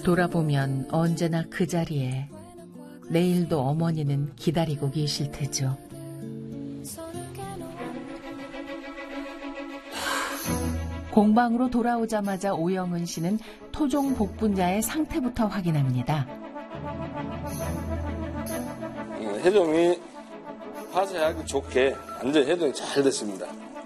돌아보면 언제나 그 자리에 내일도 어머니는 기다리고 계실 테죠. 공방으로 돌아오자마자 오영은 씨는 토종 복분자의 상태부터 확인합니다. 해동이 화사하기 좋게 완전 해동이 잘 됐습니다.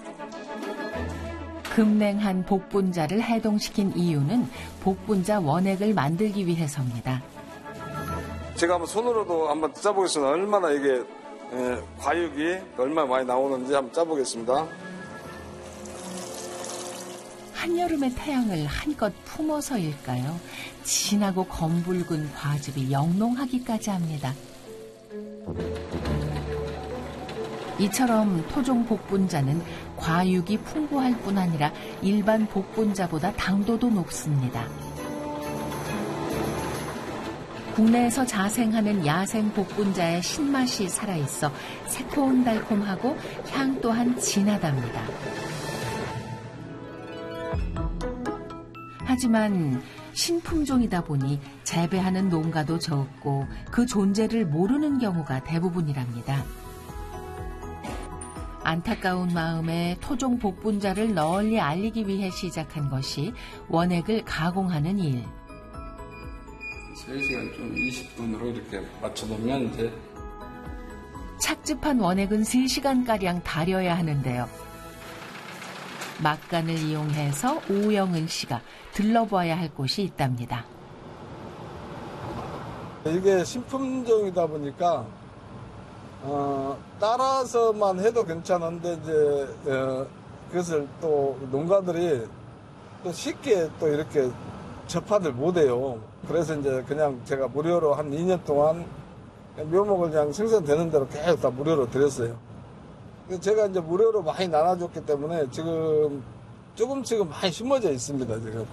급냉한 복분자를 해동시킨 이유는 복분자 원액을 만들기 위해서입니다. 제가 한번 손으로도 한번 짜보겠습니다. 얼마나 이게 과육이 얼마나 많이 나오는지 한번 짜보겠습니다. 한여름의 태양을 한껏 품어서일까요? 진하고 검붉은 과즙이 영롱하기까지 합니다. 이처럼 토종 복분자는 과육이 풍부할 뿐 아니라 일반 복분자보다 당도도 높습니다. 국내에서 자생하는 야생 복분자의 신맛이 살아있어 새콤달콤하고 향 또한 진하답니다. 하지만 신품종이다 보니 재배하는 농가도 적고 그 존재를 모르는 경우가 대부분이랍니다. 안타까운 마음에 토종 복분자를 널리 알리기 위해 시작한 것이 원액을 가공하는 일. 3시간 좀 20분으로 이렇게 맞춰놓으면 이제 착즙한 원액은 3시간가량 달여야 하는데요. 막간을 이용해서 오영은 씨가 들러봐야 할 곳이 있답니다. 이게 신품종이다 보니까 따라서만 해도 괜찮은데 이제 그것을 또 농가들이 또 쉽게 또 이렇게 접하들 못해요. 그래서 이제 그냥 제가 무료로 한 2년 동안 묘목을 그냥 생산되는 대로 계속 다 무료로 드렸어요. 제가 이제 무료로 많이 나눠줬기 때문에 지금 조금씩은 많이 심어져 있습니다. 제가.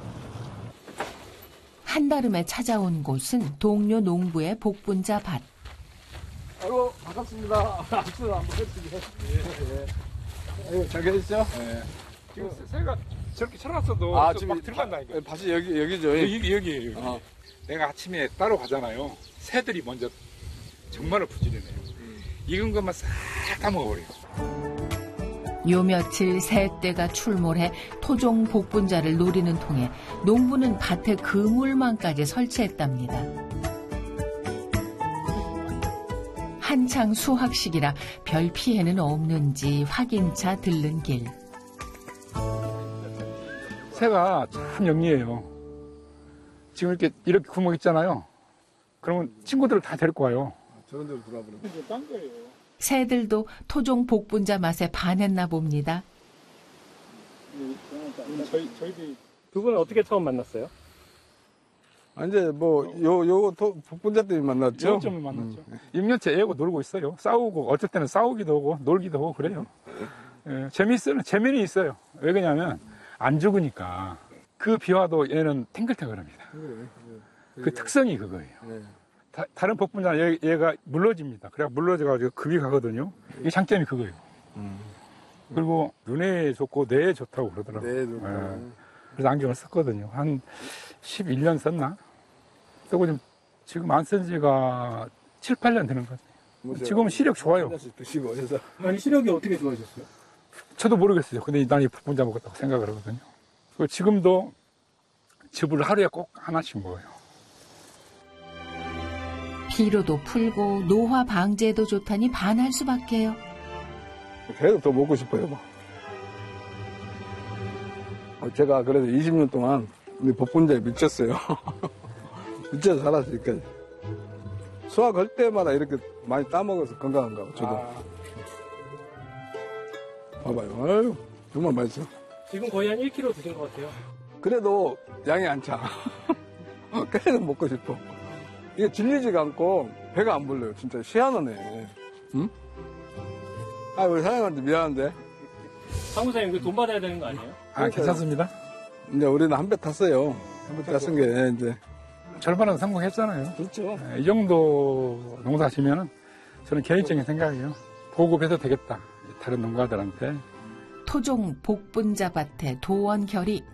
한달음에 찾아온 곳은 동료 농부의 복분자 밭. 아이고 반갑습니다. 박수 한번 해주세요. 예. 잘 계시죠? 네. 지금 새가 저렇게 쳐놨어도 지금 막 들어간다니까. 밭이 여기죠. 여기. 내가 아침에 따로 가잖아요. 새들이 먼저 정말로 부지런해요. 익은 것만 싹 다 먹어버려요. 요 며칠 새떼가 출몰해 토종 복분자를 노리는 통에 농부는 밭에 그물망까지 설치했답니다. 한창 수확식이라 별 피해는 없는지 확인차 들른 길. 새가 참 영리해요. 지금 이렇게 구멍 있잖아요. 그러면 친구들을 다 데리고 와요. 저런 데로 돌아버려. 딴 거예요. 새들도 토종 복분자 맛에 반했나 봅니다. 저희들이 두 분은 어떻게 처음 만났어요? 이제 요거 복분자 때문에 만났죠? 좀 만났죠. 6년째 애하고 놀고 있어요. 싸우고 어쩔 때는 싸우기도 하고 놀기도 하고 그래요. 예, 재미는 있어요. 왜 그러냐면 안 죽으니까 그 비와도 얘는 탱글탱글합니다. 그 특성이 그거예요. 다른 복분자는 얘가 물러집니다. 그래 물러져가지고 급이 가거든요. 이 장점이 그거예요. 그리고 눈에 좋고 뇌에 좋다고 그러더라고요. 네, 좋다. 예. 그래서 안경을 썼거든요. 한 11년 썼나? 쓰고 지금 안 쓴 지가 7, 8년 되는 것 같아요. 지금은 시력 좋아요. 드시고 해서. 아니 시력이 어떻게 좋아졌어요? 저도 모르겠어요. 근데 난 이 복분자 먹었다고 생각을 하거든요. 그리고 지금도 즙을 하루에 꼭 하나씩 먹어요. 피로도 풀고 노화 방제에도 좋다니 반할 수밖에요. 계속 더 먹고 싶어요. 제가 그래도 20년 동안 이 복분자에 미쳤어요. 미쳐서 살았으니까. 수확할 때마다 이렇게 많이 따먹어서 건강한가 봐, 저도. 봐봐요. 아유, 정말 맛있어. 지금 거의 한 1kg 드신 것 같아요. 그래도 양이 안 차. 계속 먹고 싶어. 이게 질리지가 않고 배가 안 불러요. 진짜 희한하네. 응? 우리 사장님한테 미안한데. 사무사님 그 돈 받아야 되는 거 아니에요? 괜찮습니다. 이제 우리는 한 배 탔어요. 한 배 탔은 게 이제. 절반은 성공했잖아요. 그렇죠. 이 정도 농사하시면은 저는 개인적인 생각이에요. 보급해도 되겠다. 다른 농가들한테. 토종 복분자 밭에 도원 결이